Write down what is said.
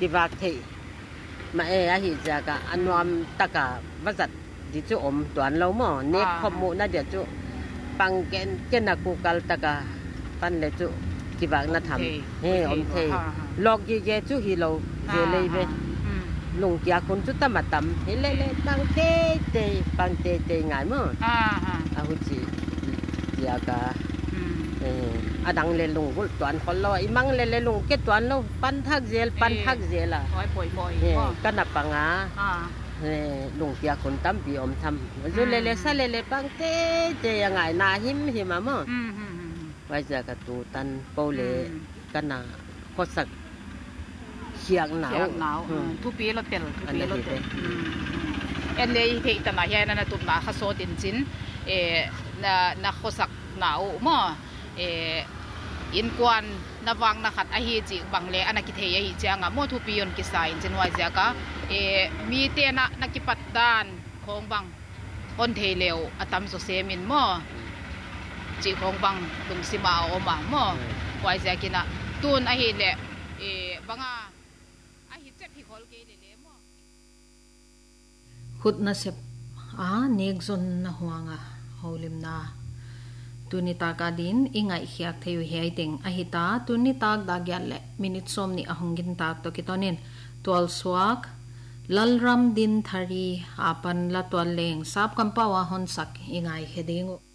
ที่วักที่มาหิจากะอันวามตะกะวัดดิจุอมตัวเราหม้อเน็กขมูน่าเดี๋ยวจุปังเกนนักกูกัลตะกะปันเลจุที่วักน่าทำอมเทลอกเย่จุฮิโลเจเลยเวลุงยาคนจุดตมาตำเฮเล่ปังเตง่ายมั้งหุ่นจียากะอดังเลลุงกุลตวนคนลอยมังเลลุงเกตวนเราปันทักเจล่ะกันนับปังลุงยาคนตั้มปีอมทำจุเลซาเลปังเตยังไงนาหิมมั้งไว้จะกระตูตันโปเลกันนาโคสักเชียงหนาวทุกปีเราเตลเอ็นเลยที่ตนาเฮียนั่นตุ่มนาข้าโซดินจินนักโคสักหนาวมั้งอินกวนนับวังนักขัดอาฮีจิบังเลอันนักกิเทียฮิจังอ่ะมั่วทุปียนกิสายจินว่าจะกะมีเตนะนักกิปัดดานของบังคนเทเลวอัตมสุเซมินมั่วจิของบังตุงสิมาอมามั่วว่าจะกินะตูนอาฮีเลบังอาฮีเจ็บพิคอลเกเลเลมั่วขุดน่ะเสพเนกซนนะหัวงะฮาวลิมนาtunita kadin ingai khiak theu heiting ahita tunita dagyal le minute somni ahungin tak to kitonin twal swak lalram din thari apan la twal leng sap kampawa hon sak ingai hedingu